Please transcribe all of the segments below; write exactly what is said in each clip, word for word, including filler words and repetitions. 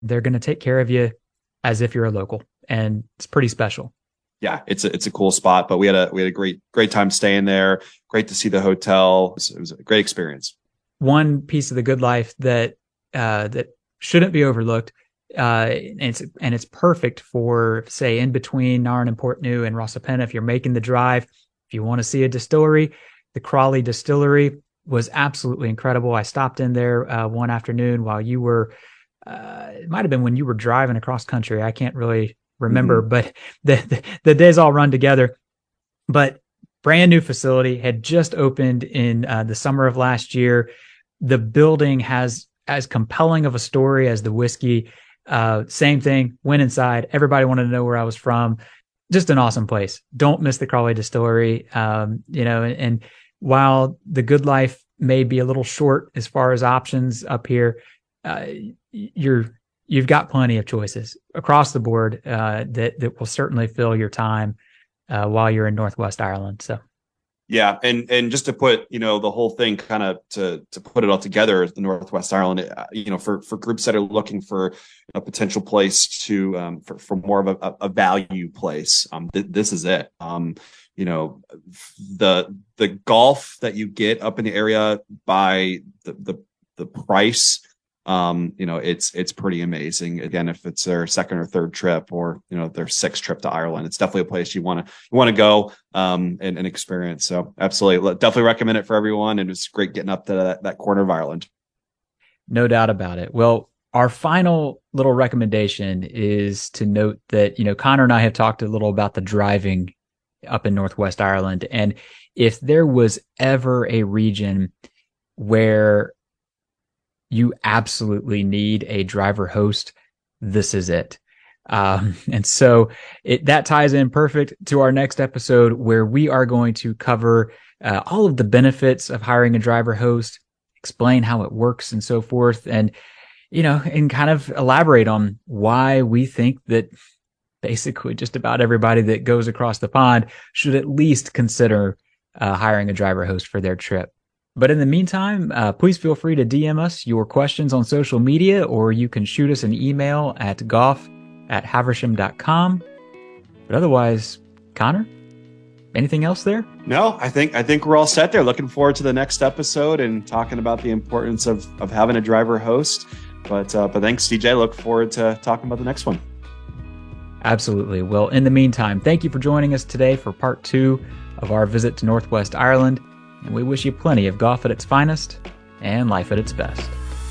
they're going to take care of you as if you're a local, and it's pretty special. Yeah, it's a, it's a cool spot, but we had a, we had a great, great time staying there. Great to see the hotel. It was, it was a great experience. One piece of the good life that, uh, that shouldn't be overlooked, uh, and it's, and it's perfect for, say, in between Narren and Portneuf and Ras El Pena. If you're making the drive, if you want to see a distillery, the Crawley Distillery was absolutely incredible. I stopped in there uh, one afternoon while you were, uh, it might have been when you were driving across country. I can't really remember, mm-hmm. but the, the the days all run together. But brand new facility, had just opened in uh, the summer of last year. The building has as compelling of a story as the whiskey. Uh, same thing. Went inside. Everybody wanted to know where I was from. Just an awesome place. Don't miss the Crawley Distillery. Um, you know, and, and while the good life may be a little short as far as options up here, uh, you're you've got plenty of choices across the board uh, that that will certainly fill your time uh, while you're in Northwest Ireland. So, yeah, and and just to put you know the whole thing kind of to to put it all together, the Northwest Ireland, you know, for for groups that are looking for a potential place to um, for for more of a, a value place, um, th- this is it. Um, you know, the the golf that you get up in the area by the the, the price. Um, you know, it's, it's pretty amazing. Again, if it's their second or third trip or, you know, their sixth trip to Ireland, it's definitely a place you want to, you want to go, um, and, and experience. So absolutely. Definitely recommend it for everyone. And it's great getting up to that, that corner of Ireland. No doubt about it. Well, our final little recommendation is to note that, you know, Connor and I have talked a little about the driving up in Northwest Ireland. And if there was ever a region where you absolutely need a driver host, this is it. Um, and so it, that ties in perfect to our next episode, where we are going to cover uh, all of the benefits of hiring a driver host, explain how it works and so forth. And, you know, and kind of elaborate on why we think that basically just about everybody that goes across the pond should at least consider uh, hiring a driver host for their trip. But in the meantime, uh, please feel free to D M us your questions on social media, or you can shoot us an email at golf at haversham dot com. But otherwise, Connor, anything else there? No, I think I think we're all set there. Looking forward to the next episode and talking about the importance of of having a driver host. But uh, but thanks, D J. Look forward to talking about the next one. Absolutely. Well, in the meantime, thank you for joining us today for part two of our visit to Northwest Ireland. And we wish you plenty of golf at its finest and life at its best.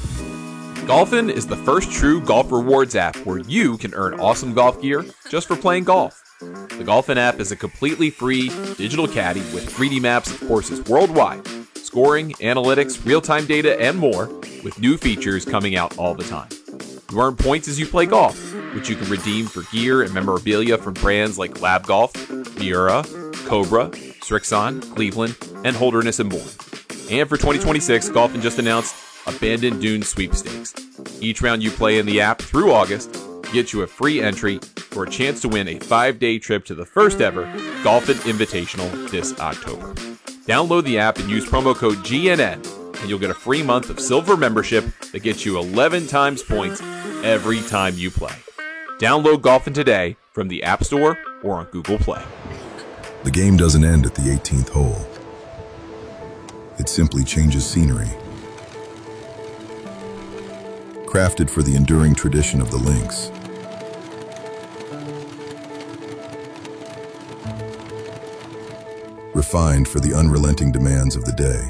Golfin is the first true golf rewards app where you can earn awesome golf gear just for playing golf. The Golfin app is a completely free digital caddy with three D maps of courses worldwide, scoring, analytics, real-time data, and more, with new features coming out all the time. You earn points as you play golf, which you can redeem for gear and memorabilia from brands like Lab Golf, Miura, Cobra, Srixon, Cleveland, and Holderness and Bourne. And for twenty twenty-six, Golfin just announced Abandoned Dunes Sweepstakes. Each round you play in the app through August gets you a free entry for a chance to win a five-day trip to the first ever Golfin Invitational this October. Download the app and use promo code G N N, and you'll get a free month of silver membership that gets you eleven times points every time you play. Download Golfin today from the App Store or on Google Play. The game doesn't end at the eighteenth hole. It simply changes scenery. Crafted for the enduring tradition of the links. Refined for the unrelenting demands of the day.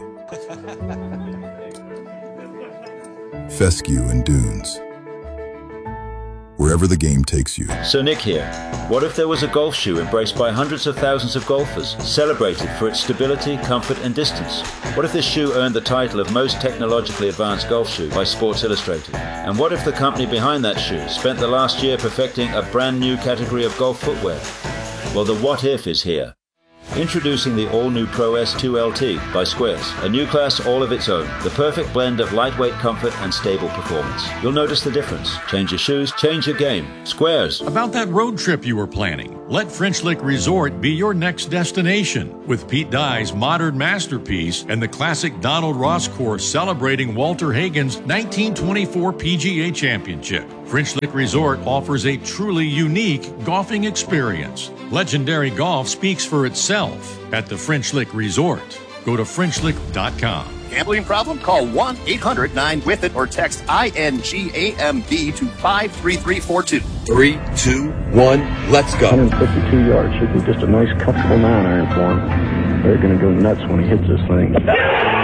Fescue and dunes. Wherever the game takes you. So Nick here. What if there was a golf shoe embraced by hundreds of thousands of golfers, celebrated for its stability, comfort and distance? What if this shoe earned the title of most technologically advanced golf shoe by Sports Illustrated? And what if the company behind that shoe spent the last year perfecting a brand new category of golf footwear? Well, the what if is here. Introducing the all-new Pro S two L T by Squares, a new class all of its own, the perfect blend of lightweight comfort and stable performance. You'll notice the difference. Change your shoes, change your game. Squares. About that road trip you were planning, let French Lick Resort be your next destination. With Pete Dye's modern masterpiece and the classic Donald Ross course celebrating Walter Hagen's nineteen twenty-four P G A Championship. French Lick Resort offers a truly unique golfing experience. Legendary golf speaks for itself at the French Lick Resort. Go to French Lick dot com. Gambling problem? Call one eight hundred nine with it or text I N G A M B to five three three four two. Three, two, one, let's go. one hundred fifty-two yards. Should be just a nice, comfortable nine iron for him. They're going to go nuts when he hits this thing.